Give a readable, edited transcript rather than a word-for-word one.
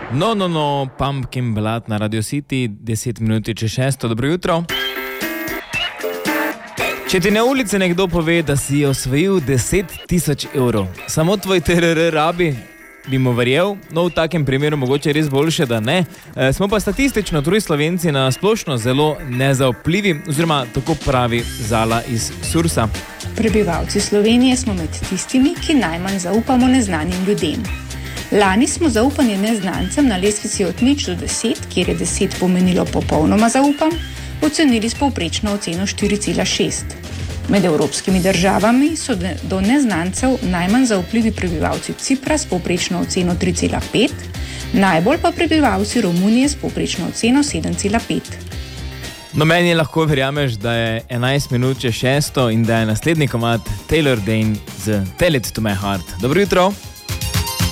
No, Pumpkin Blood na Radio City, 10 minuti čez 6. Dobro jutro. Če ti na ulici nekdo pove, da si osvojil 10.000 evrov, samo tvoj TRR rabi, bi mu verjel, no v takem primeru mogoče res boljše, da ne. Smo pa statistično tudi Slovenci na splošno zelo nezaupljivi, oziroma tako pravi Zala iz Sursa. Prebivalci Slovenije smo med tistimi, ki najmanj zaupamo neznanim ljudem. Lani smo zaupanje neznancem na lestvici od 0 do 10, kjer je 10 pomenilo popolnoma zaupam, ocenili s povprečno oceno 4,6. Med evropskimi državami so do neznancev najmanj zaupljivi prebivalci Cipra s povprečno oceno 3,5, najbolj pa prebivalci Romunije s povprečno oceno 7,5. No, meni lahko verjameš, da je 11 minut čez 6 in da je naslednji komad Taylor Dayne z Tell It To My Heart. Dobro jutro.